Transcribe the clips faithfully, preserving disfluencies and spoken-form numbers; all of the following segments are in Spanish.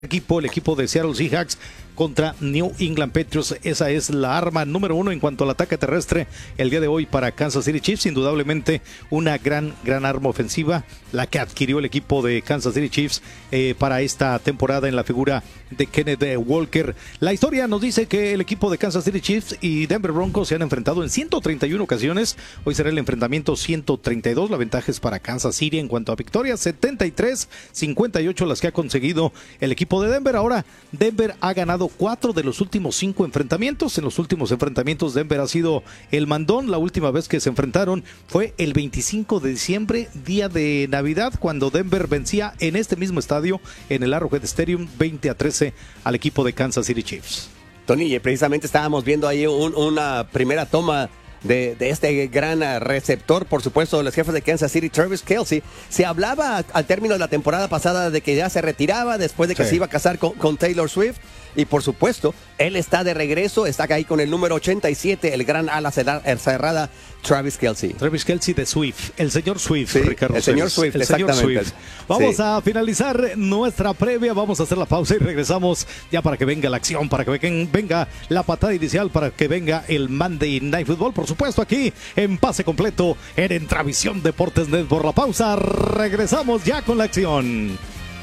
equipo, el equipo de Seattle Seahawks contra New England Patriots. Esa es la arma número uno en cuanto al ataque terrestre el día de hoy para Kansas City Chiefs. Indudablemente una gran, gran arma ofensiva la que adquirió el equipo de Kansas City Chiefs eh, para esta temporada en la figura de Kenneth Walker. La historia nos dice que el equipo de Kansas City Chiefs y Denver Broncos se han enfrentado en ciento treinta y una ocasiones. Hoy será el enfrentamiento ciento treinta y dos. La ventaja es para Kansas City en cuanto a victorias, setenta y tres a cincuenta y ocho las que ha conseguido el equipo de Denver. Ahora Denver ha ganado cuatro de los últimos cinco enfrentamientos. En los últimos enfrentamientos Denver ha sido el mandón. La última vez que se enfrentaron fue el veinticinco de diciembre, día de Navidad, cuando Denver vencía en este mismo estadio, en el Arrowhead Stadium, veinte a trece al equipo de Kansas City Chiefs. Tony, precisamente estábamos viendo ahí un, una primera toma De, de este gran receptor, por supuesto, los jefes de Kansas City, Travis Kelce. Se hablaba al término de la temporada pasada de que ya se retiraba después de que sí. se iba a casar con, con Taylor Swift. Y por supuesto, él está de regreso, está ahí con el número ochenta y siete, el gran ala cerrada, Travis Kelce. Travis Kelce de Swift, el señor Swift, sí, Ricardo. El señor Swift, el exactamente. Señor Swift. Vamos sí. a finalizar nuestra previa, vamos a hacer la pausa y regresamos ya para que venga la acción, para que venga la patada inicial, para que venga el Monday Night Football, por supuesto, aquí en Pase Completo, en Entravisión Deportes Net. Por la pausa, regresamos ya con la acción.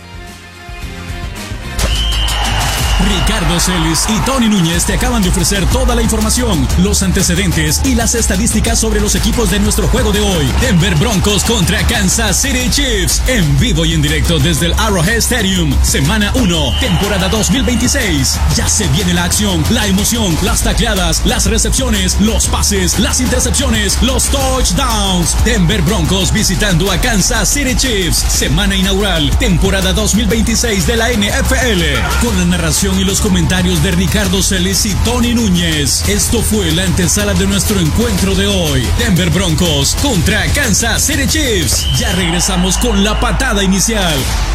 Ricardo Celis y Tony Núñez te acaban de ofrecer toda la información, los antecedentes y las estadísticas sobre los equipos de nuestro juego de hoy. Denver Broncos contra Kansas City Chiefs, en vivo y en directo desde el Arrowhead Stadium. Semana uno, temporada dos mil veintiséis. Ya se viene la acción, la emoción, las tacleadas, las recepciones, los pases, las intercepciones, los touchdowns. Denver Broncos visitando a Kansas City Chiefs. Semana inaugural, temporada dos mil veintiséis de la N F L. Con la narración y los comentarios de Ricardo Celis y Tony Núñez. Esto fue la antesala de nuestro encuentro de hoy. Denver Broncos contra Kansas City Chiefs. Ya regresamos con la patada inicial.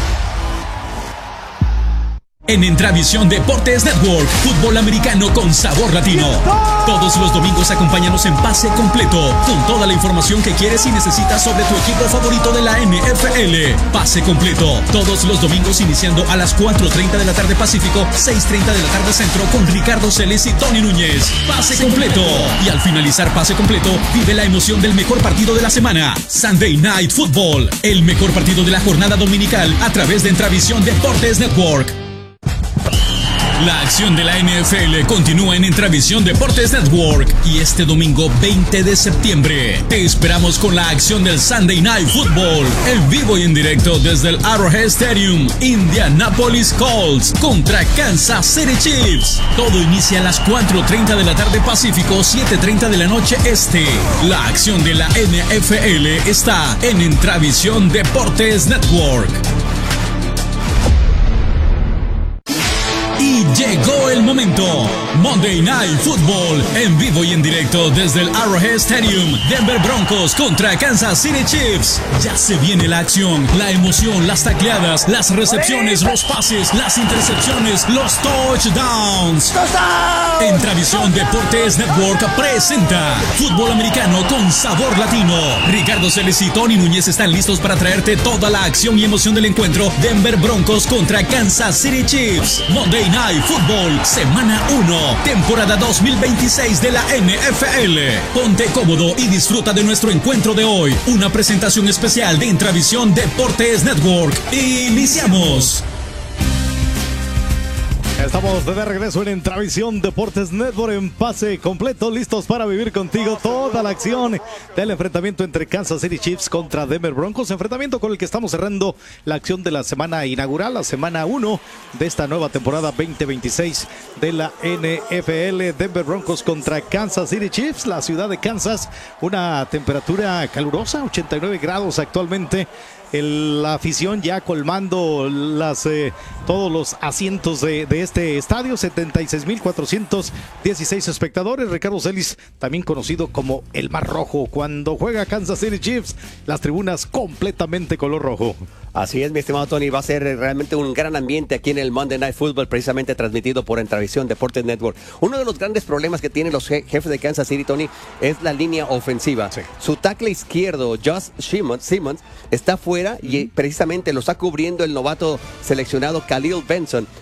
En Entravisión Deportes Network, fútbol americano con sabor latino. Todos los domingos acompáñanos en Pase Completo, con toda la información que quieres y necesitas sobre tu equipo favorito de la N F L. Pase Completo, todos los domingos iniciando a las cuatro treinta de la tarde Pacífico, seis treinta de la tarde Centro, con Ricardo Celis y Tony Núñez. Pase Completo. Y al finalizar Pase Completo, vive la emoción del mejor partido de la semana. Sunday Night Football, el mejor partido de la jornada dominical a través de Entravisión Deportes Network. La acción de la N F L continúa en Entravisión Deportes Network y este domingo veinte de septiembre te esperamos con la acción del Sunday Night Football en vivo y en directo desde el Arrowhead Stadium. Indianapolis Colts contra Kansas City Chiefs. Todo inicia a las cuatro treinta de la tarde Pacífico, siete treinta de la noche Este. La acción de la N F L está en Entravisión Deportes Network. Y llegó el momento. Monday Night Football en vivo y en directo desde el Arrowhead Stadium. Denver Broncos contra Kansas City Chiefs. Ya se viene la acción, la emoción, las tacleadas, las recepciones, los pases, las intercepciones, los touchdowns. Entravisión Deportes Network presenta fútbol americano con sabor latino. Ricardo Celis y Tony Núñez están listos para traerte toda la acción y emoción del encuentro. Denver Broncos contra Kansas City Chiefs. Monday Night Football, semana uno, temporada dos mil veintiséis de la N F L. Ponte cómodo y disfruta de nuestro encuentro de hoy. Una presentación especial de Entravisión Deportes Network. Iniciamos. Estamos de regreso en Entravisión Deportes Network en Pase Completo, listos para vivir contigo toda la acción del enfrentamiento entre Kansas City Chiefs contra Denver Broncos, enfrentamiento con el que estamos cerrando la acción de la semana inaugural, la semana uno de esta nueva temporada veinte veintiséis de la N F L. Denver Broncos contra Kansas City Chiefs, la ciudad de Kansas, una temperatura calurosa, ochenta y nueve grados actualmente. El, la afición ya colmando las, eh, todos los asientos de, de este estadio, setenta y seis mil cuatrocientos dieciséis espectadores. Ricardo Celis, también conocido como el Mar Rojo, cuando juega Kansas City Chiefs, las tribunas completamente color rojo. Así es, mi estimado Tony, va a ser realmente un gran ambiente aquí en el Monday Night Football, precisamente transmitido por Entravisión Deportes Network. Uno de los grandes problemas que tienen los je- jefes de Kansas City, Tony, es la línea ofensiva. Sí. Su tackle izquierdo, Josh Simmons, Simmons está fuera, mm-hmm. y precisamente lo está cubriendo el novato seleccionado Khalil Benson.